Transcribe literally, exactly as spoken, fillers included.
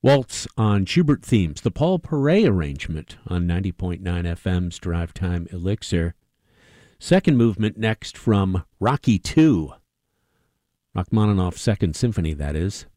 Waltz on Schubert themes, the Paul Paray arrangement on ninety point nine F M's Drive Time Elixir. Second movement next from Rocky two. Rachmaninoff's Second Symphony, that is.